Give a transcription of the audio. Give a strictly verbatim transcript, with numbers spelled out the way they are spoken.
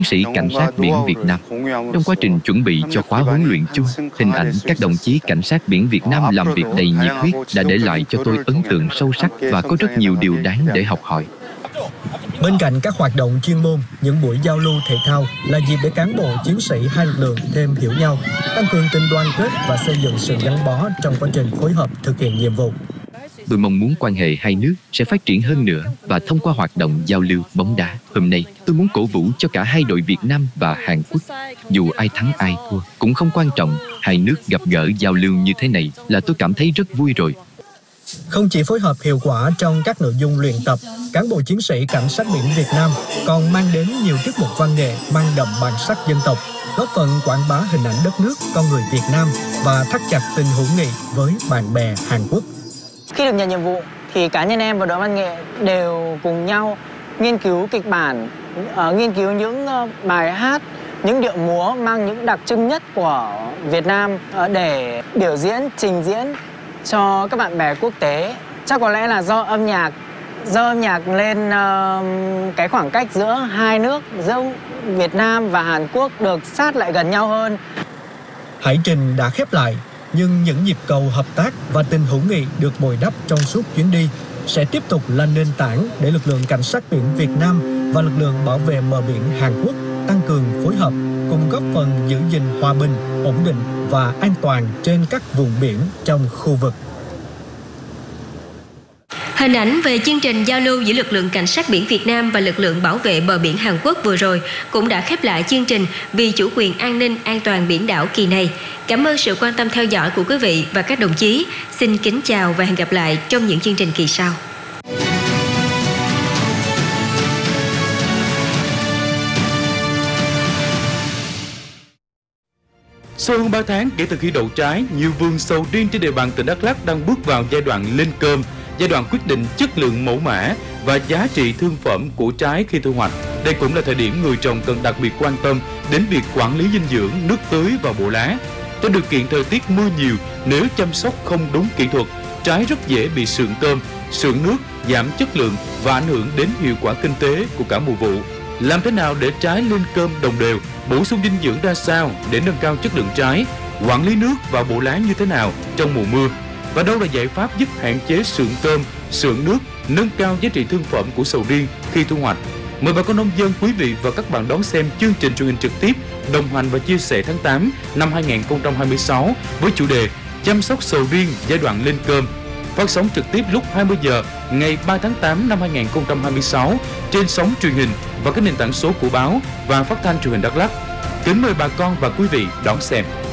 sĩ cảnh sát biển Việt Nam. Trong quá trình chuẩn bị cho khóa huấn luyện chung, hình ảnh các đồng chí cảnh sát biển Việt Nam làm việc đầy nhiệt huyết đã để lại cho tôi ấn tượng sâu sắc và có rất nhiều điều đáng để học hỏi. Bên cạnh các hoạt động chuyên môn, những buổi giao lưu thể thao là dịp để cán bộ chiến sĩ hai lực lượng thêm hiểu nhau, tăng cường tình đoàn kết và xây dựng sự gắn bó trong quá trình phối hợp thực hiện nhiệm vụ. Tôi mong muốn quan hệ hai nước sẽ phát triển hơn nữa và thông qua hoạt động giao lưu bóng đá. Hôm nay, tôi muốn cổ vũ cho cả hai đội Việt Nam và Hàn Quốc. Dù ai thắng ai thua cũng không quan trọng, hai nước gặp gỡ giao lưu như thế này là tôi cảm thấy rất vui rồi. Không chỉ phối hợp hiệu quả trong các nội dung luyện tập, cán bộ chiến sĩ cảnh sát biển Việt Nam còn mang đến nhiều tiết mục văn nghệ mang đậm bản sắc dân tộc, góp phần quảng bá hình ảnh đất nước, con người Việt Nam và thắt chặt tình hữu nghị với bạn bè Hàn Quốc. Khi được nhận nhiệm vụ thì cá nhân em và đội văn nghệ đều cùng nhau nghiên cứu kịch bản, uh, nghiên cứu những uh, bài hát, những điệu múa mang những đặc trưng nhất của Việt Nam uh, để biểu diễn, trình diễn cho các bạn bè quốc tế. Chắc có lẽ là do âm nhạc, do âm nhạc lên uh, cái khoảng cách giữa hai nước, giữa Việt Nam và Hàn Quốc được sát lại gần nhau hơn. Hải trình đã khép lại, nhưng những nhịp cầu hợp tác và tình hữu nghị được bồi đắp trong suốt chuyến đi sẽ tiếp tục là nền tảng để lực lượng cảnh sát biển Việt Nam và lực lượng bảo vệ bờ biển Hàn Quốc tăng cường phối hợp, cùng góp phần giữ gìn hòa bình, ổn định và an toàn trên các vùng biển trong khu vực. Hình ảnh về chương trình giao lưu giữa lực lượng cảnh sát biển Việt Nam và lực lượng bảo vệ bờ biển Hàn Quốc vừa rồi cũng đã khép lại chương trình Vì chủ quyền an ninh an toàn biển đảo kỳ này. Cảm ơn sự quan tâm theo dõi của quý vị và các đồng chí. Xin kính chào và hẹn gặp lại trong những chương trình kỳ sau. Sau hơn ba tháng kể từ khi đậu trái, nhiều vườn sầu riêng trên địa bàn tỉnh Đắk Lắk đang bước vào giai đoạn lên cơm, giai đoạn quyết định chất lượng mẫu mã và giá trị thương phẩm của trái khi thu hoạch. Đây cũng là thời điểm người trồng cần đặc biệt quan tâm đến việc quản lý dinh dưỡng, nước tưới và bộ lá. Trong điều kiện thời tiết mưa nhiều, nếu chăm sóc không đúng kỹ thuật, trái rất dễ bị sượng cơm, sượng nước, giảm chất lượng và ảnh hưởng đến hiệu quả kinh tế của cả mùa vụ. Làm thế nào để trái lên cơm đồng đều, bổ sung dinh dưỡng ra sao để nâng cao chất lượng trái, quản lý nước và bộ lá như thế nào trong mùa mưa? Và đâu là giải pháp giúp hạn chế sượng cơm, sượng nước, nâng cao giá trị thương phẩm của sầu riêng khi thu hoạch? Mời bà con nông dân, quý vị và các bạn đón xem chương trình truyền hình trực tiếp đồng hành và chia sẻ tháng tám năm hai nghìn không trăm hai mươi sáu với chủ đề Chăm sóc sầu riêng giai đoạn lên cơm, phát sóng trực tiếp lúc hai mươi giờ ngày ba tháng tám năm hai nghìn không trăm hai mươi sáu trên sóng truyền hình và các nền tảng số của báo và phát thanh truyền hình Đắk Lắk. Kính mời bà con và quý vị đón xem.